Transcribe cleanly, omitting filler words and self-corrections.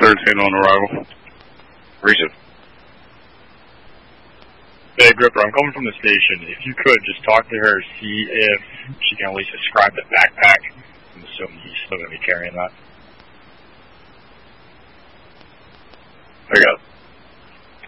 13 on arrival. Reason. Hey, Gripper, I'm coming from the station. If you could, just talk to her, see if she can at least describe the backpack. I'm assuming he's still going to be carrying that. I got